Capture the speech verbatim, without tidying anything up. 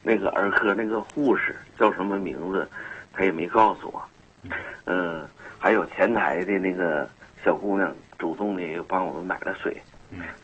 那个儿科那个护士叫什么名字，他也没告诉我。嗯、呃，还有前台的那个小姑娘主动的帮我们买了水。